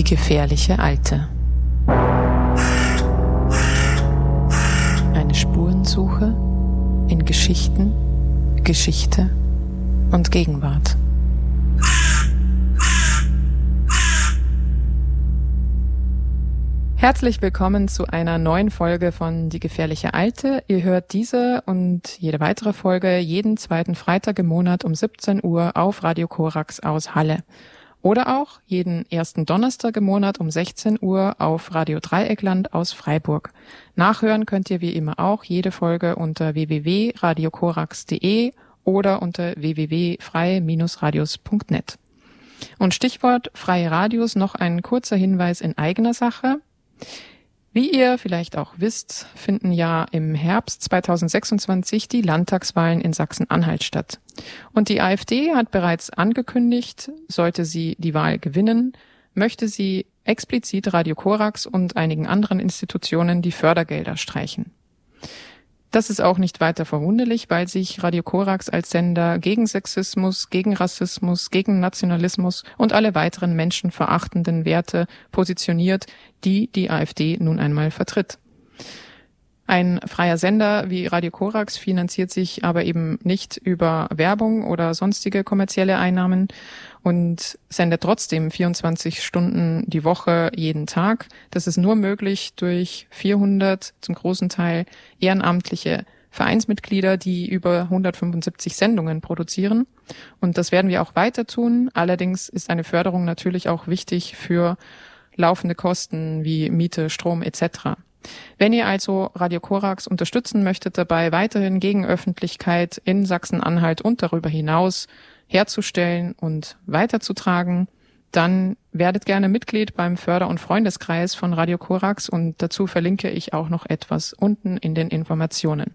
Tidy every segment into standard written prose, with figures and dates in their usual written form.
Die gefährliche Alte. Eine Spurensuche in Geschichten, Geschichte und Gegenwart. Herzlich willkommen zu einer neuen Folge von Die gefährliche Alte. Ihr hört diese und jede weitere Folge jeden zweiten Freitag im Monat um 17 Uhr auf Radio Korax aus Halle. Oder auch jeden ersten Donnerstag im Monat um 16 Uhr auf Radio Dreieckland aus Freiburg. Nachhören könnt ihr wie immer auch jede Folge unter www.radiokorax.de oder unter www.freie-radios.net. Und Stichwort freie Radios noch ein kurzer Hinweis in eigener Sache. Wie ihr vielleicht auch wisst, finden ja im Herbst 2026 die Landtagswahlen in Sachsen-Anhalt statt. Und die AfD hat bereits angekündigt, sollte sie die Wahl gewinnen, möchte sie explizit Radio Korax und einigen anderen Institutionen die Fördergelder streichen. Das ist auch nicht weiter verwunderlich, weil sich Radio Korax als Sender gegen Sexismus, gegen Rassismus, gegen Nationalismus und alle weiteren menschenverachtenden Werte positioniert, die die AfD nun einmal vertritt. Ein freier Sender wie Radio Korax finanziert sich aber eben nicht über Werbung oder sonstige kommerzielle Einnahmen und sendet trotzdem 24 Stunden die Woche jeden Tag. Das ist nur möglich durch 400 zum großen Teil ehrenamtliche Vereinsmitglieder, die über 175 Sendungen produzieren. Und das werden wir auch weiter tun. Allerdings ist eine Förderung natürlich auch wichtig für laufende Kosten wie Miete, Strom etc. Wenn ihr also Radio Korax unterstützen möchtet, dabei weiterhin Gegenöffentlichkeit in Sachsen-Anhalt und darüber hinaus herzustellen und weiterzutragen, dann werdet gerne Mitglied beim Förder- und Freundeskreis von Radio Korax und dazu verlinke ich auch noch etwas unten in den Informationen.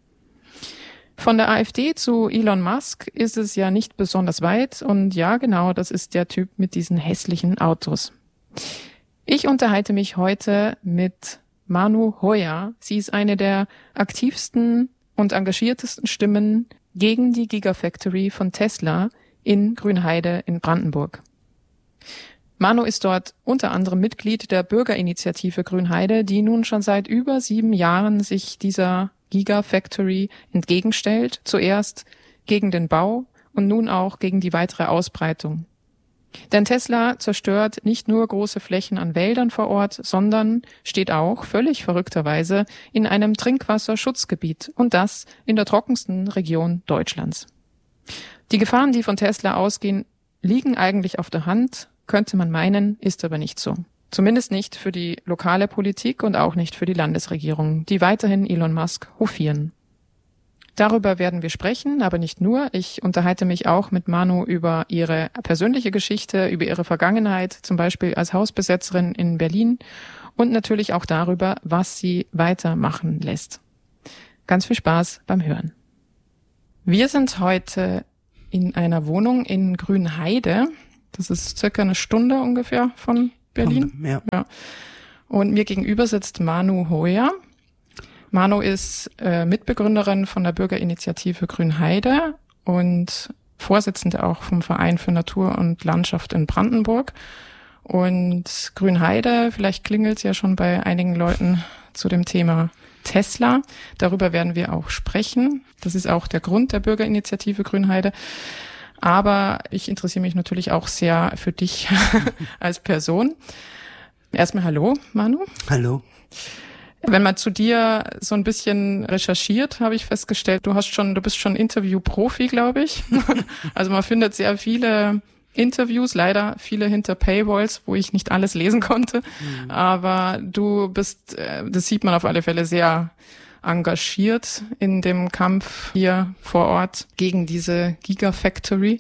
Von der AfD zu Elon Musk ist es ja nicht besonders weit und ja, genau, das ist der Typ mit diesen hässlichen Autos. Ich unterhalte mich heute mit Manu Hoyer. Sie ist eine der aktivsten und engagiertesten Stimmen gegen die Gigafactory von Tesla in Grünheide in Brandenburg. Manu ist dort unter anderem Mitglied der Bürgerinitiative Grünheide, die nun schon seit über 7 Jahren sich dieser Gigafactory entgegenstellt, zuerst gegen den Bau und nun auch gegen die weitere Ausbreitung. Denn Tesla zerstört nicht nur große Flächen an Wäldern vor Ort, sondern steht auch, völlig verrückterweise, in einem Trinkwasserschutzgebiet und das in der trockensten Region Deutschlands. Die Gefahren, die von Tesla ausgehen, liegen eigentlich auf der Hand, könnte man meinen, ist aber nicht so. Zumindest nicht für die lokale Politik und auch nicht für die Landesregierung, die weiterhin Elon Musk hofieren. Darüber werden wir sprechen, aber nicht nur. Ich unterhalte mich auch mit Manu über ihre persönliche Geschichte, über ihre Vergangenheit, zum Beispiel als Hausbesetzerin in Berlin und natürlich auch darüber, was sie weitermachen lässt. Ganz viel Spaß beim Hören. Wir sind heute in einer Wohnung in Grünheide. Das ist circa eine Stunde ungefähr von Berlin. Ja. Und mir gegenüber sitzt Manu Hoyer. Manu ist Mitbegründerin von der Bürgerinitiative Grünheide und Vorsitzende auch vom Verein für Natur und Landschaft in Brandenburg. Und Grünheide, vielleicht klingelt es ja schon bei einigen Leuten zu dem Thema Tesla. Darüber werden wir auch sprechen. Das ist auch der Grund der Bürgerinitiative Grünheide. Aber ich interessiere mich natürlich auch sehr für dich als Person. Erstmal hallo, Manu. Hallo. Wenn man zu dir so ein bisschen recherchiert, habe ich festgestellt, du bist schon Interview-Profi, glaube ich. Also man findet sehr viele Interviews, leider viele hinter Paywalls, wo ich nicht alles lesen konnte. Mhm. Aber du bist, das sieht man auf alle Fälle, sehr engagiert in dem Kampf hier vor Ort gegen diese Gigafactory.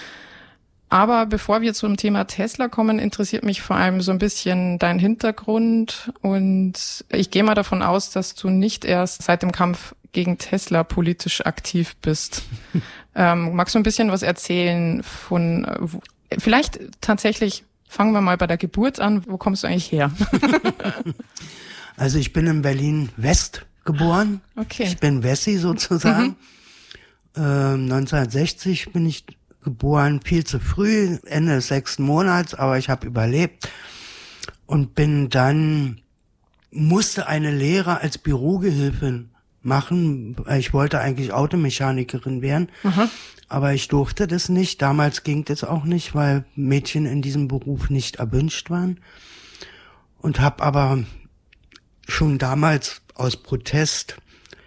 Aber bevor wir zum Thema Tesla kommen, interessiert mich vor allem so ein bisschen dein Hintergrund. Und ich gehe mal davon aus, dass du nicht erst seit dem Kampf gegen Tesla politisch aktiv bist. Magst du ein bisschen was erzählen von, vielleicht tatsächlich, fangen wir mal bei der Geburt an. Wo kommst du eigentlich her? Also ich bin in Berlin-West geboren. Okay. Ich bin Wessi sozusagen. 1960 bin ich geboren, viel zu früh, Ende des 6. Monats, aber ich habe überlebt. und musste eine Lehre als Bürogehilfin machen. Ich wollte eigentlich Automechanikerin werden, aber ich durfte das nicht. Damals ging das auch nicht, weil Mädchen in diesem Beruf nicht erwünscht waren. Und habe aber schon damals aus Protest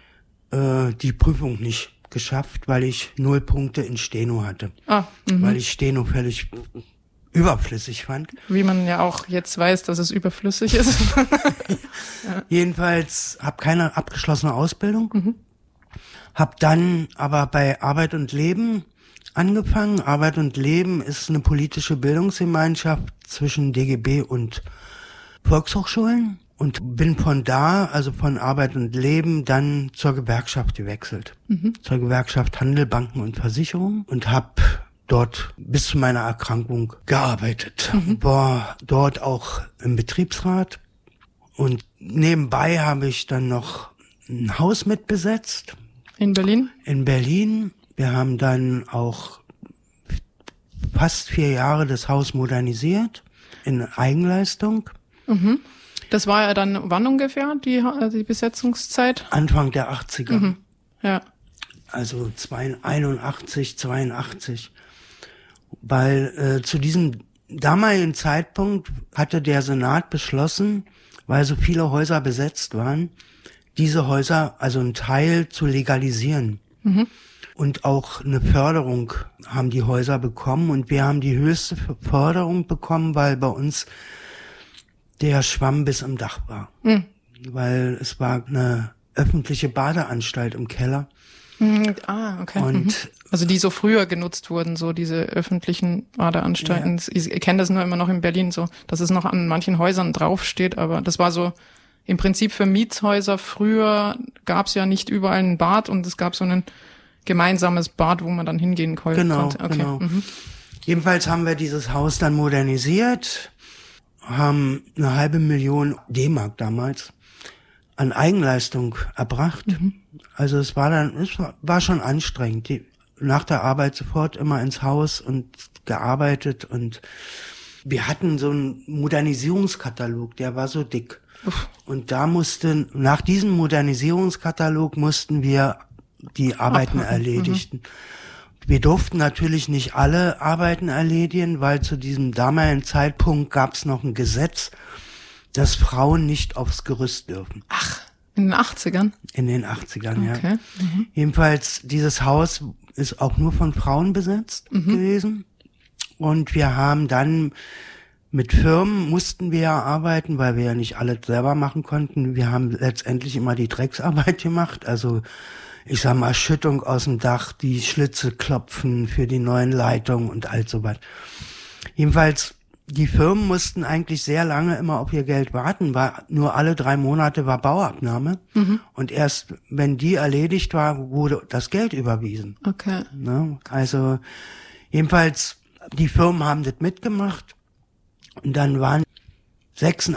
die Prüfung nicht geschafft, weil ich 0 Punkte in Steno hatte. Weil ich Steno völlig überflüssig fand. Wie man ja auch jetzt weiß, dass es überflüssig ist. Ja. Jedenfalls habe keine abgeschlossene Ausbildung. Habe dann aber bei Arbeit und Leben angefangen. Arbeit und Leben ist eine politische Bildungsgemeinschaft zwischen DGB und Volkshochschulen. Und bin von da, also von Arbeit und Leben, dann zur Gewerkschaft gewechselt. Zur Gewerkschaft Handel, Banken und Versicherung und habe dort bis zu meiner Erkrankung gearbeitet. War dort auch im Betriebsrat und nebenbei habe ich dann noch ein Haus mitbesetzt. In Berlin? In Berlin. Wir haben dann auch fast 4 Jahre das Haus modernisiert in Eigenleistung. Das war ja dann wann ungefähr, die Besetzungszeit? Anfang der 80er. Ja. Also 81, 82. Weil zu diesem damaligen Zeitpunkt hatte der Senat beschlossen, weil so viele Häuser besetzt waren, diese Häuser, also einen Teil zu legalisieren. Und auch eine Förderung haben die Häuser bekommen. Und wir haben die höchste Förderung bekommen, weil bei uns der Schwamm bis im Dach war. Weil es war eine öffentliche Badeanstalt im Keller. Okay. Und also die so früher genutzt wurden, so diese öffentlichen Badeanstalten. Ja. Ich kenne das nur immer noch in Berlin so, dass es noch an manchen Häusern draufsteht, aber das war so im Prinzip für Mietshäuser. Früher gab es ja nicht überall ein Bad und es gab so ein gemeinsames Bad, wo man dann hingehen konnte. Genau, okay. Genau. Jedenfalls haben wir dieses Haus dann modernisiert, haben 500.000 D-Mark damals an Eigenleistung erbracht. Also es war schon anstrengend. Nach der Arbeit sofort immer ins Haus und gearbeitet und wir hatten so einen Modernisierungskatalog, der war so dick. Und nach diesem Modernisierungskatalog mussten wir die Arbeiten erledigen. Wir durften natürlich nicht alle Arbeiten erledigen, weil zu diesem damaligen Zeitpunkt gab es noch ein Gesetz, dass Frauen nicht aufs Gerüst dürfen. Ach, in den 80ern? In den 80ern, okay. Ja. Jedenfalls, dieses Haus ist auch nur von Frauen besetzt gewesen. Und wir haben dann mit Firmen mussten wir ja arbeiten, weil wir ja nicht alles selber machen konnten. Wir haben letztendlich immer die Drecksarbeit gemacht, also ich sag mal, Schüttung aus dem Dach, die Schlitze klopfen für die neuen Leitungen und all so was. Jedenfalls, die Firmen mussten eigentlich sehr lange immer auf ihr Geld warten, weil nur alle 3 Monate war Bauabnahme. Und erst wenn die erledigt war, wurde das Geld überwiesen. Okay. Ne? Also jedenfalls, die Firmen haben das mitgemacht und dann waren